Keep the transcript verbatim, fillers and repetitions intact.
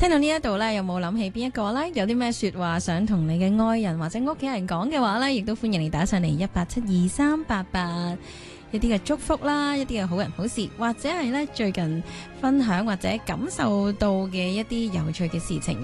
聽到呢一度呢，有冇諗起邊一個呢？有啲咩說話想同你嘅愛人或者屋企人講嘅話呢，亦都歡迎你打上嚟一八七二三八八，一啲嘅祝福啦，一啲嘅好人好事，或者係呢最近分享或者感受到嘅一啲有趣嘅事情。